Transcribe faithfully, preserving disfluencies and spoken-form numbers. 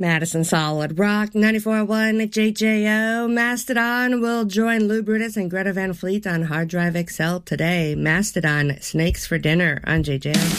Madison Solid Rock, ninety-four point one J J O. Mastodon will join Lou Brutus and Greta Van Fleet on Hard Drive X L today. Mastodon, Snakes for Dinner on J J O.